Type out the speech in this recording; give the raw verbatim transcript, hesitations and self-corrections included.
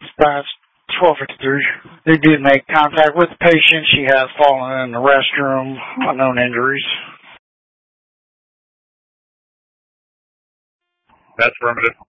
That's twelve fifty-three. They did make contact with the patient. She has fallen in the restroom. Unknown injuries. That's affirmative.